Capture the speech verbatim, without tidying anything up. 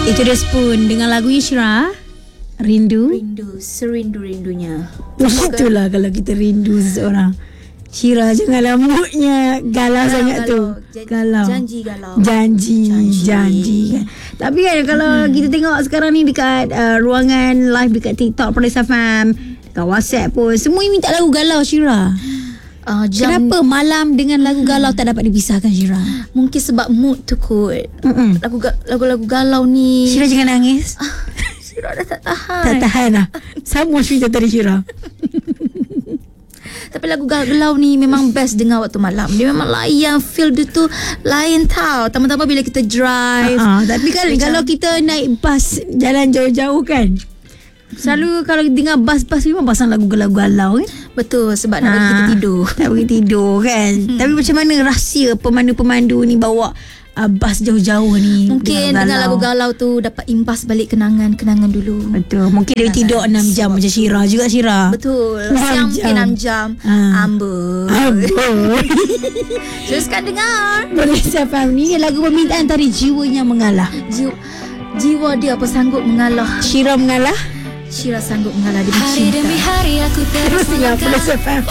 Itu dia Spoon dengan lagunya Syira, Rindu. Rindu, serindu-rindunya. Itulah kalau kita rindu seseorang. Syira janganlah moodnya galau sangat tu. Galau. Janji galau. Janji, janji, janji kan. Tapi kan kalau hmm. kita tengok sekarang ni dekat uh, ruangan live dekat TikTok Perlis F M, dekat WhatsApp pun semua minta lagu galau Syira. Uh, jam, Kenapa malam dengan lagu galau hmm. tak dapat dipisahkan Syira? Mungkin sebab mood tu kot. Mm-mm. Lagu lagu-lagu galau ni. Syira jangan nangis. Syira dah tak tahan. Tak tahan lah. Sama cerita tadi Syira. Tapi lagu galau ni memang best dengar waktu malam. Dia memang layan, feel dia tu lain tau. Tambah-tambah bila kita drive. uh-huh. Tapi kan macam, kalau kita naik bas jalan jauh-jauh kan, selalu hmm. kalau dengar bas-bas memang pasang lagu galau-galau kan. Betul, sebab nak bagi kita tidur. Nak bagi tidur kan. hmm. Tapi macam mana rahsia pemandu-pemandu ni bawa uh, bas jauh-jauh ni? Mungkin dengan lagu galau tu dapat imbas balik kenangan-kenangan dulu. Betul. Mungkin dia tidur enam jam macam Syira juga Syira. Betul. Siang mungkin enam jam. ha. Amboi. Amboi. Teruskan dengar. Boleh saya faham ni lagu permintaan tadi, jiwanya mengalah. Jiwa, jiwa dia apa sanggup mengalah. Syira mengalah. Syira sanggup mengalah demi hari cinta. demi hari aku terus Terus dengar Perlis F M.